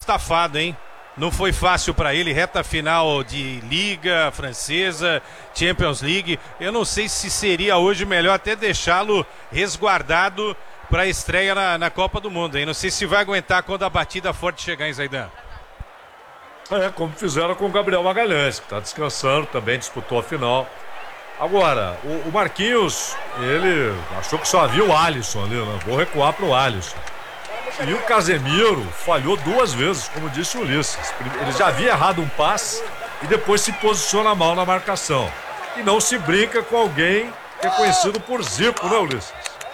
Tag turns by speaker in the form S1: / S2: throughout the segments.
S1: estafado, hein? Não foi fácil para ele, reta final de Liga Francesa, Champions League. Eu não sei se seria hoje melhor até deixá-lo resguardado para a estreia na Copa do Mundo, hein? Não sei se vai aguentar quando a batida forte chegar em Zaidan.
S2: Como fizeram com o Gabriel Magalhães, que está descansando, também disputou a final. Agora, o Marquinhos, ele achou que só havia o Alisson ali, né? Vou recuar para o Alisson. E o Casemiro falhou 2 vezes, como disse o Ulisses. Ele já havia errado um passe e depois se posiciona mal na marcação. E não se brinca com alguém que é conhecido por Zico, né, Ulisses?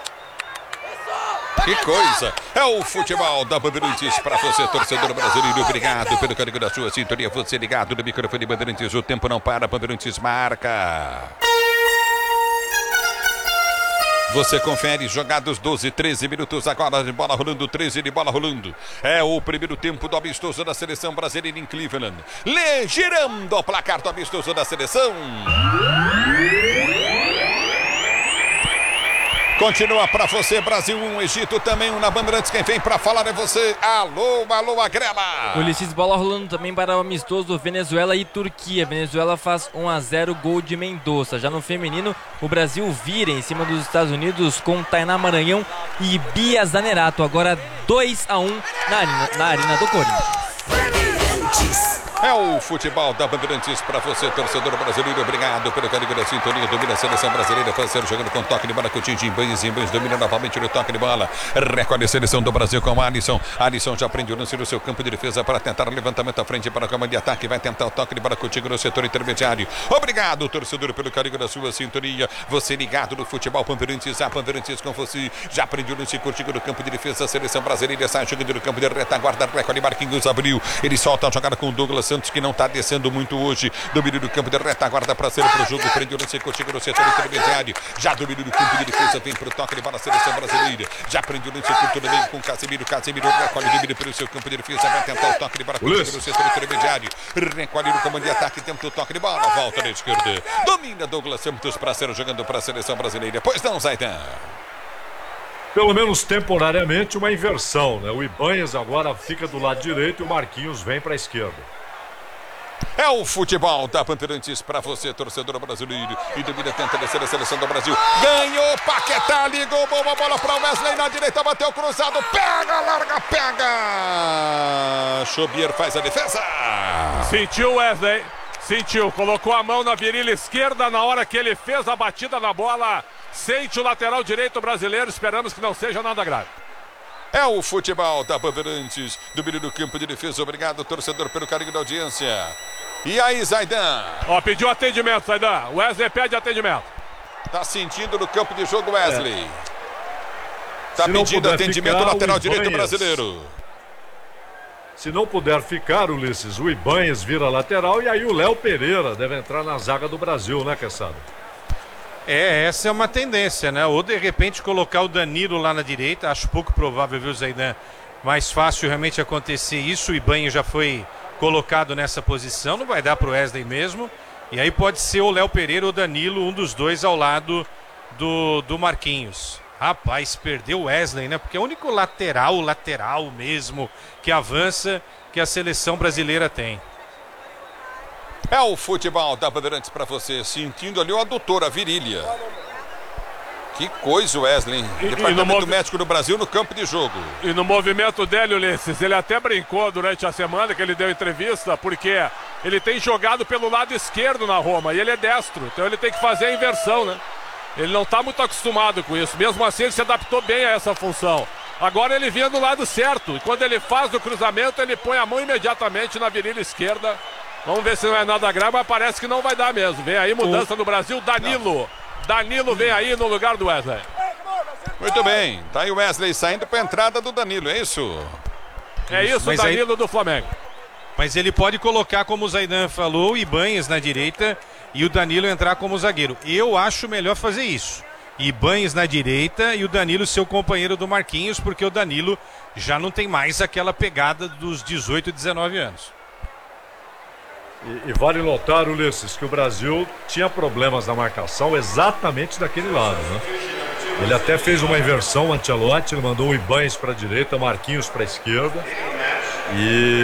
S3: Que coisa! É o futebol da Bandeirantes para você, torcedor brasileiro. Obrigado pelo carinho da sua sintonia. Você ligado no microfone Bandeirantes. O tempo não para, Bandeirantes marca. Você confere jogados 12, 13 minutos agora de bola rolando, 13 de bola rolando. É o primeiro tempo do amistoso da seleção brasileira em Cleveland. Girando o placar do amistoso da seleção. Continua para você, Brasil 1, Egito também 1 na Bandeirantes. Quem vem para falar é você. Alô, Agrela.
S4: Ulisses, bola rolando também para o amistoso Venezuela e Turquia. Venezuela faz 1-0, gol de Mendonça. Já no feminino, o Brasil vira em cima dos Estados Unidos com Tainá Maranhão e Bia Zanerato. Agora 2-1 na Arena do Corinthians.
S3: É o futebol da Bandeirantes para você, torcedor brasileiro. Obrigado pelo carinho da sintonia. Domina a seleção brasileira. Fanceiro jogando com toque de bola. Coutinho de Imbanhas. Domina novamente no toque de bola. Recolhe a seleção do Brasil com o Alisson. Alisson já prende o lance no seu campo de defesa para tentar o levantamento à frente para a cama de ataque. Vai tentar o toque de bola contigo no setor intermediário. Obrigado, torcedor, pelo carinho da sua sintonia. Você ligado no futebol Bandeirantes. A Bandeirantes com você. Já prende o lance contigo no campo de defesa. A seleção brasileira sai jogando no campo de retaguarda. Recolhe Marquinhos abriu. Ele solta a jogada com o Douglas Santos, que não está descendo muito hoje. Domínio do campo de retaguarda para ser para o jogo. Prende o lance contigo no setor intermediário. Já domínio do campo de defesa. Vem para o toque de bola a seleção brasileira. Já prende o lance curto meio com Casemiro. Casemiro recolhe o domínio pelo seu campo de defesa. Vai tentar o toque de bola contigo no setor intermediário. Recolhe no comando de ataque. Tenta o toque de bola. Volta na esquerda. Domina Douglas Santos para ser jogando para a seleção brasileira. Pois não, Zaidan.
S2: Pelo menos temporariamente, uma inversão, né? O Ibanhas agora fica do lado direito e o Marquinhos vem para a esquerda.
S3: É o futebol da Bandeirantes para você, torcedor brasileiro. E domina, tenta descer a seleção do Brasil. Ganhou, Paquetá, ligou, boa bola para o Wesley na direita, bateu cruzado, pega, larga, pega. Chobier faz a defesa.
S5: Sentiu Wesley, sentiu, colocou a mão na virilha esquerda na hora que ele fez a batida na bola. Sente o lateral direito brasileiro, esperamos que não seja nada grave.
S3: É o futebol da Bandeirantes, domínio do campo de defesa. Obrigado, torcedor, pelo carinho da audiência. E aí, Zaidan?
S5: Pediu atendimento, Zaidan. Wesley pede atendimento.
S3: Tá sentindo no campo de jogo, Wesley. Tá pedindo atendimento
S2: ficar,
S3: lateral direito brasileiro.
S2: Se não puder ficar, Ulisses, o Ibanhas vira lateral e aí o Léo Pereira deve entrar na zaga do Brasil, né, Quesada?
S1: Essa é uma tendência, né? Ou de repente colocar o Danilo lá na direita. Acho pouco provável, viu, Zaidan? Mais fácil realmente acontecer isso. O Ibanhas já foi colocado nessa posição. Não vai dar pro Wesley mesmo. E aí pode ser o Léo Pereira ou o Danilo, um dos dois ao lado do Marquinhos. Rapaz, perdeu o Wesley, né? Porque é o único lateral mesmo que avança que a seleção brasileira tem.
S3: É o futebol da Bandeirantes para você, sentindo ali o adutor, a virilha. Que coisa, Wesley. Departamento médico do Brasil no campo de jogo.
S5: E no movimento dele, Ulisses, ele até brincou durante a semana que ele deu entrevista, porque ele tem jogado pelo lado esquerdo na Roma e ele é destro, então ele tem que fazer a inversão, né? Ele não está muito acostumado com isso, mesmo assim ele se adaptou bem a essa função. Agora ele vinha do lado certo, e quando ele faz o cruzamento, ele põe a mão imediatamente na virilha esquerda. Vamos ver se não é nada grave, mas parece que não vai dar mesmo. Vem aí mudança no Brasil, Danilo. Danilo vem aí no lugar do Wesley.
S3: Muito bem, tá aí o Wesley saindo para a entrada do Danilo, é isso?
S5: É isso, o Danilo aí do Flamengo.
S1: Mas ele pode colocar, como o Zaidan falou, o Ibanhas na direita e o Danilo entrar como zagueiro. Eu acho melhor fazer isso. Ibanhas na direita e o Danilo seu companheiro do Marquinhos, porque o Danilo já não tem mais aquela pegada dos 18, 19 anos.
S2: E vale notar, Ulisses, que o Brasil tinha problemas na marcação exatamente daquele lado, né? Ele até fez uma inversão, o Ancelotti, ele mandou o Ibanhas para a direita, Marquinhos para a esquerda. E